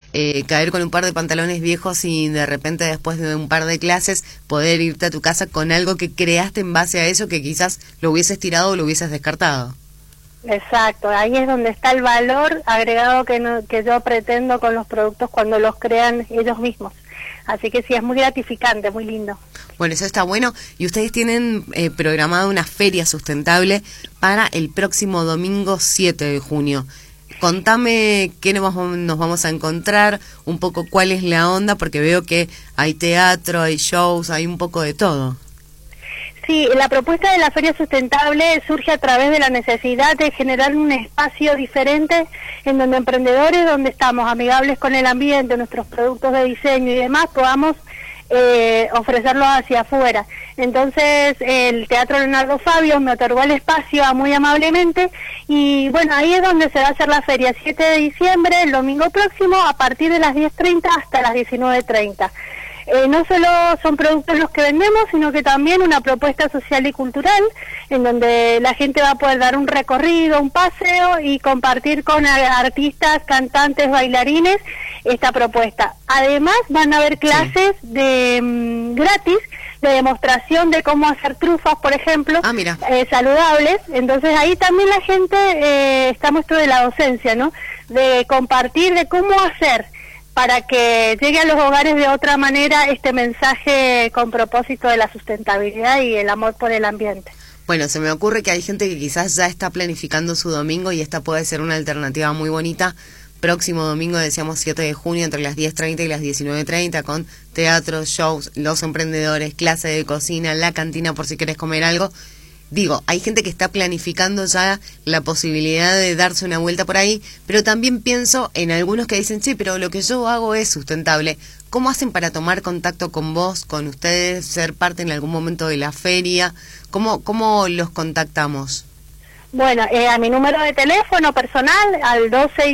caer con un par de pantalones viejos y de repente después de un par de clases poder irte a tu casa con algo que creaste en base a eso que quizás lo hubieses tirado o lo hubieses descartado. Exacto, ahí es donde está el valor agregado que yo pretendo con los productos cuando los crean ellos mismos. Así que sí, es muy gratificante, muy lindo. Bueno, eso está bueno. Y ustedes tienen programada una feria sustentable para el próximo domingo 7 de junio. Contame qué nos vamos a encontrar, un poco cuál es la onda, porque veo que hay teatro, hay shows, hay un poco de todo. Sí, la propuesta de la Feria Sustentable surge a través de la necesidad de generar un espacio diferente en donde emprendedores, donde estamos amigables con el ambiente, nuestros productos de diseño y demás, podamos ofrecerlos hacia afuera. Entonces el Teatro Leonardo Fabio me otorgó el espacio muy amablemente y bueno, ahí es donde se va a hacer la feria, 7 de diciembre, el domingo próximo, a partir de las 10:30 hasta las 19:30. No solo son productos los que vendemos, sino que también una propuesta social y cultural, en donde la gente va a poder dar un recorrido, un paseo y compartir con artistas, cantantes, bailarines esta propuesta. Además van a haber clases de gratis, de demostración de cómo hacer trufas, por ejemplo, saludables. Entonces ahí también la gente, estamos esto de la docencia, ¿no? De compartir de cómo hacer para que llegue a los hogares de otra manera este mensaje con propósito de la sustentabilidad y el amor por el ambiente. Bueno, se me ocurre que hay gente que quizás ya está planificando su domingo y esta puede ser una alternativa muy bonita. Próximo domingo, decíamos 7 de junio, entre las 10:30 y las 19:30, con teatro, shows, los emprendedores, clase de cocina, la cantina por si querés comer algo. Digo, hay gente que está planificando ya la posibilidad de darse una vuelta por ahí, pero también pienso en algunos que dicen, sí, pero lo que yo hago es sustentable. ¿Cómo hacen para tomar contacto con vos, con ustedes, ser parte en algún momento de la feria? ¿Cómo los contactamos? Bueno, a mi número de teléfono personal, al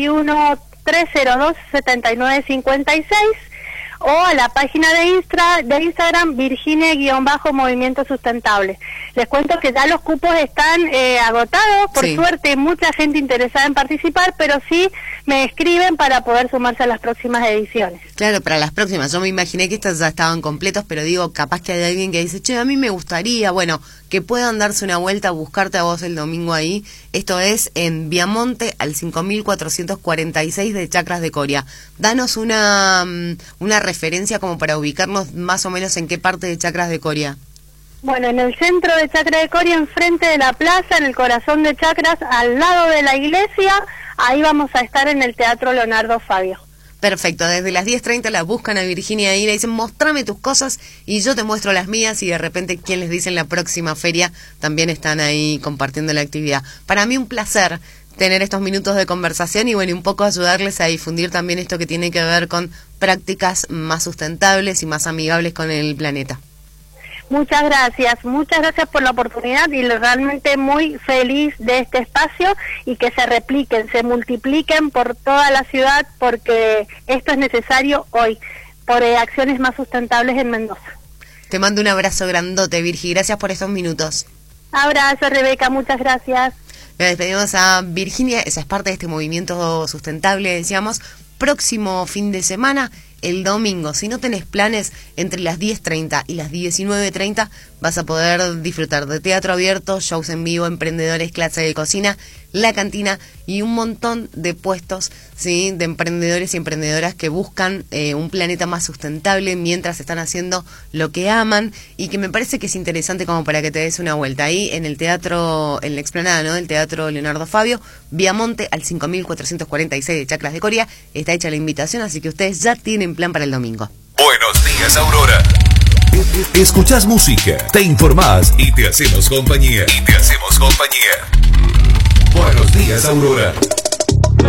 261-302-7956, o a la página de Instagram, Virginia-Movimiento Sustentable. Les cuento que ya los cupos están agotados, por suerte mucha gente interesada en participar, pero sí me escriben para poder sumarse a las próximas ediciones. Claro, para las próximas, yo me imaginé que estas ya estaban completos, pero digo, capaz que hay alguien que dice, che, a mí me gustaría, bueno, que puedan darse una vuelta a buscarte a vos el domingo ahí. Esto es en Viamonte, al 5446 de Chacras de Coria. Danos una referencia como para ubicarnos más o menos en qué parte de Chacras de Coria. Bueno, en el centro de Chacras de Coria, enfrente de la plaza, en el corazón de Chacras, al lado de la iglesia, ahí vamos a estar en el Teatro Leonardo Fabio. Perfecto, desde las 10:30 la buscan a Virginia ahí, le dicen, mostrame tus cosas y yo te muestro las mías, y de repente quien les dice en la próxima feria también están ahí compartiendo la actividad. Para mí un placer tener estos minutos de conversación y bueno, un poco ayudarles a difundir también esto que tiene que ver con prácticas más sustentables y más amigables con el planeta. Muchas gracias por la oportunidad y realmente muy feliz de este espacio y que se repliquen, se multipliquen por toda la ciudad, porque esto es necesario hoy, por acciones más sustentables en Mendoza. Te mando un abrazo grandote, Virgi, gracias por estos minutos. Abrazo, Rebeca, muchas gracias. Le despedimos a Virginia, esa es parte de este movimiento sustentable, decíamos. Próximo fin de semana, el domingo, si no tenés planes, entre las 10:30 y las 19:30 vas a poder disfrutar de teatro abierto, shows en vivo, emprendedores, clase de cocina, la cantina y un montón de puestos, ¿sí?, de emprendedores y emprendedoras que buscan un planeta más sustentable mientras están haciendo lo que aman, y que me parece que es interesante como para que te des una vuelta ahí en el teatro, en la explanada, ¿no?, del Teatro Leonardo Fabio, Viamonte, al 5446 de Chacras de Coria. Está hecha la invitación, así que ustedes ya tienen plan para el domingo. Buenos días, Aurora. Escuchás música, te informás y te hacemos compañía. Buenos días, Aurora.